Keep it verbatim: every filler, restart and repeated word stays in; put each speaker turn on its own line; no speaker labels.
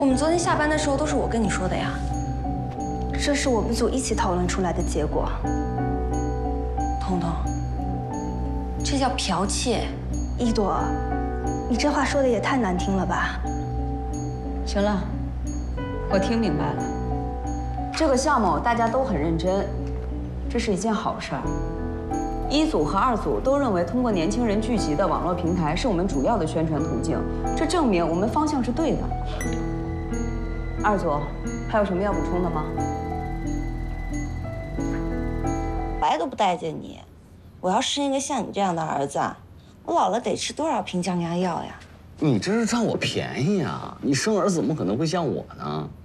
我们昨天下班的时候都是我跟你说的呀。
这是我们组一起讨论出来的结果。
彤彤，这叫剽窃。
一朵，你这话说的也太难听了吧？
行了，我听明白了。这个项目大家都很认真，这是一件好事儿。一组和二组都认为通过年轻人聚集的网络平台是我们主要的宣传途径，这证明我们方向是对的。二组还有什么要补充的吗？
白都不待见你，我要生一个像你这样的儿子，我老了得吃多少瓶降压药呀？
你这是占我便宜啊！你生儿子怎么可能会像我呢？